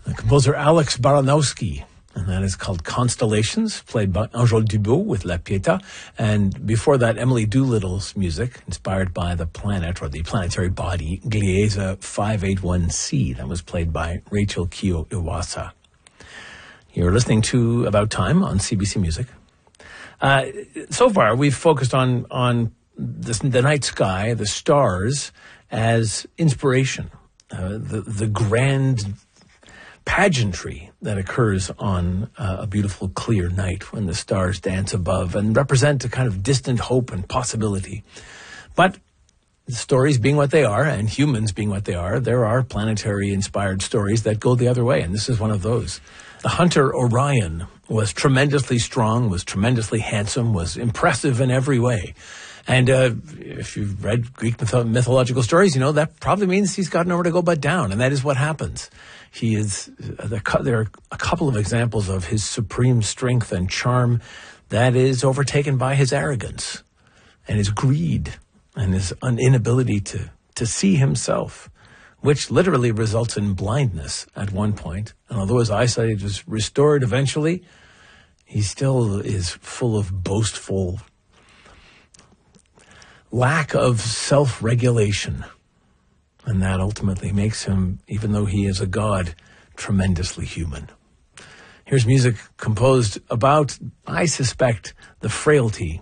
The composer Alex Baranowski, and that is called Constellations, played by Angèle Dubot with La Pietà. And before that, Emily Doolittle's music, inspired by the planet or the planetary body Gliese 581c, that was played by Rachel Kyo Iwasa. You're listening to About Time on CBC Music. So far, we've focused on the night sky, the stars, as inspiration, the grand pageantry that occurs on a beautiful, clear night when the stars dance above and represent a kind of distant hope and possibility. But stories being what they are, and humans being what they are, there are planetary-inspired stories that go the other way, and this is one of those. The hunter Orion was tremendously strong, was tremendously handsome, was impressive in every way. And if you've read Greek mythological stories, you know that probably means he's got nowhere to go but down, and that is what happens. He is. There are a couple of examples of his supreme strength and charm that is overtaken by his arrogance and his greed and his inability to see himself, which literally results in blindness at one point. And although his eyesight is restored eventually, he still is full of boastful lack of self-regulation. And that ultimately makes him, even though he is a god, tremendously human. Here's music composed about, I suspect, the frailty